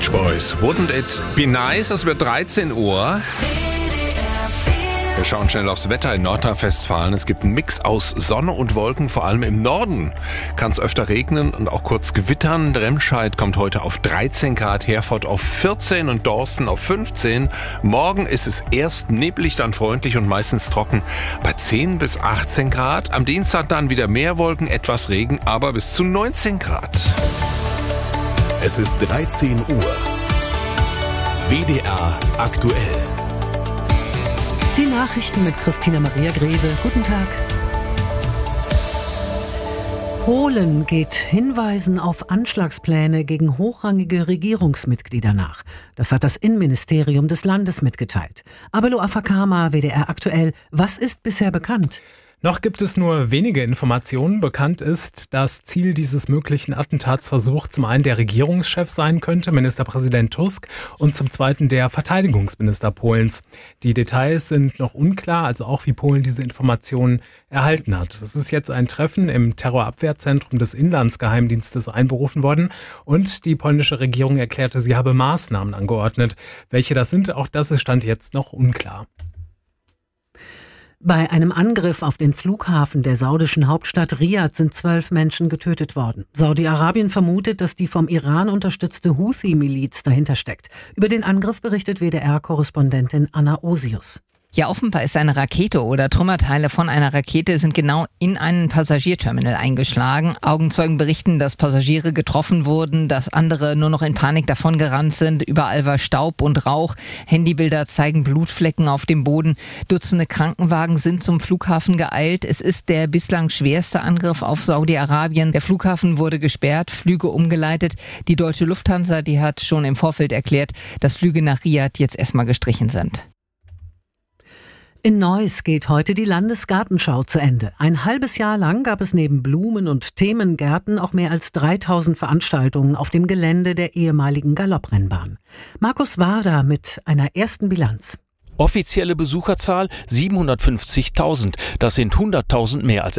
Beach Boys, Wouldn't It Be Nice? Es wird 13 Uhr. Wir schauen schnell aufs Wetter in Nordrhein-Westfalen. Es gibt einen Mix aus Sonne und Wolken, vor allem im Norden kann es öfter regnen und auch kurz gewittern. Remscheid kommt heute auf 13 Grad, Herford auf 14 und Dorsten auf 15. Morgen ist es erst neblig, dann freundlich und meistens trocken bei 10 bis 18 Grad. Am Dienstag dann wieder mehr Wolken, etwas Regen, aber bis zu 19 Grad. Es ist 13 Uhr. WDR aktuell. Die Nachrichten mit Christina Maria Greve. Guten Tag. Polen geht Hinweisen auf Anschlagspläne gegen hochrangige Regierungsmitglieder nach. Das hat das Innenministerium des Landes mitgeteilt. Abelo Afakama, WDR aktuell. Was ist bisher bekannt? Noch gibt es nur wenige Informationen. Bekannt ist, dass Ziel dieses möglichen Attentatsversuchs zum einen der Regierungschef sein könnte, Ministerpräsident Tusk, und zum zweiten der Verteidigungsminister Polens. Die Details sind noch unklar, also auch wie Polen diese Informationen erhalten hat. Es ist jetzt ein Treffen im Terrorabwehrzentrum des Inlandsgeheimdienstes einberufen worden und die polnische Regierung erklärte, sie habe Maßnahmen angeordnet. Welche das sind, auch das ist Stand jetzt noch unklar. Bei einem Angriff auf den Flughafen der saudischen Hauptstadt Riad sind 12 Menschen getötet worden. Saudi-Arabien vermutet, dass die vom Iran unterstützte Houthi-Miliz dahinter steckt. Über den Angriff berichtet WDR-Korrespondentin Anna Osius. Ja, offenbar ist eine Rakete oder Trümmerteile von einer Rakete sind genau in einen Passagierterminal eingeschlagen. Augenzeugen berichten, dass Passagiere getroffen wurden, dass andere nur noch in Panik davongerannt sind. Überall war Staub und Rauch. Handybilder zeigen Blutflecken auf dem Boden. Dutzende Krankenwagen sind zum Flughafen geeilt. Es ist der bislang schwerste Angriff auf Saudi-Arabien. Der Flughafen wurde gesperrt, Flüge umgeleitet. Die deutsche Lufthansa, die hat schon im Vorfeld erklärt, dass Flüge nach Riad jetzt erstmal gestrichen sind. In Neuss geht heute die Landesgartenschau zu Ende. Ein halbes Jahr lang gab es neben Blumen- und Themengärten auch mehr als 3000 Veranstaltungen auf dem Gelände der ehemaligen Galopprennbahn. Markus Warder mit einer ersten Bilanz. Offizielle Besucherzahl 750.000. Das sind 100.000 mehr als